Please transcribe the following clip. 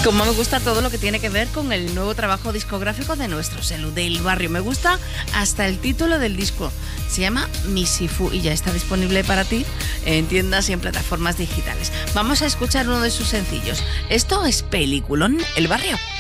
Como me gusta todo lo que tiene que ver con el nuevo trabajo discográfico de nuestro Selu del Barrio. Me gusta hasta el título del disco. Se llama Misifu y ya está disponible para ti en tiendas y en plataformas digitales. Vamos a escuchar uno de sus sencillos. Esto es Peliculón, El Barrio.